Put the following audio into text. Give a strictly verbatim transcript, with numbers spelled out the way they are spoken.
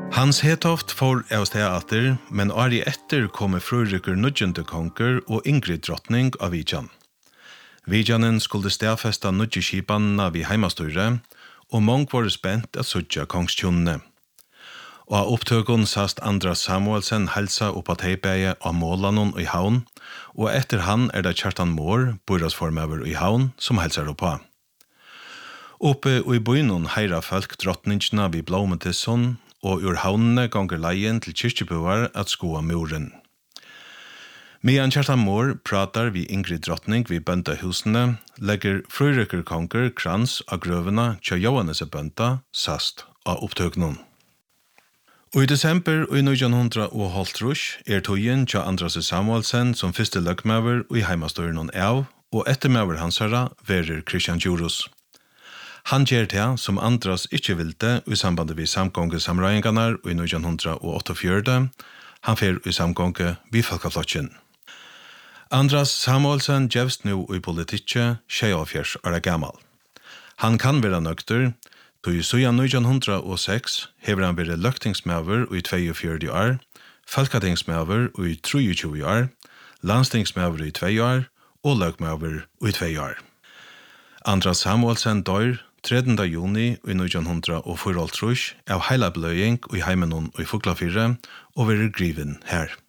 Hans Hetoft får av steater, men året etter kommer frørykker nødgjende konger og Ingrid drottning av Vidjan. Vidjanen skulle stedfeste nødgjeskipanene ved heimastyret, og mange var spent at sødja kongstjonene. Og av opptøkken sast Andras Samuelsen helsa opp at heibeie av Målanon i havn, og etter han er det Kjartan Mår, borasformøver i havn, som helsar opp av. Oppe i bøynen heira folk drottningene ved Blåmetesson, og ur havnene ganger leien til kyrkjebøver at skoa muren. Medan Kjartan Mår pratar vi Ingrid drottning vid bøndahusene, legger frøyrøkkerkonger krans av grøvene til Johannes bønda sast av opptøknen. Og i desember i nitjan halvtrýss er tøyen til Andras Samuelsen som første løgmøver og i heimastøren av, og ettermøver hans herra verer Christian Djurus. Han gjør det som Andras ikke vilte i sambandet ved samgånge samrøyngarna i nitjan åttiofjøra. Han fer i samgånge ved Folkeflotjen. Andras Samuelsen gjevst nu i politikk tjueåtte år gammal. Han kan være nøkter, tog i søya nitjan hundre hever han vært løgtingsmøver i tjueåtte år, folketingsmøver i tjuetre år, landstingsmøver i tve år og løgmøver i tve år. Andras Samuelsen dør tredje juni i nitjan fyrtiåtte av heila bløying i heimenon i Fuglafyrre og være griven her.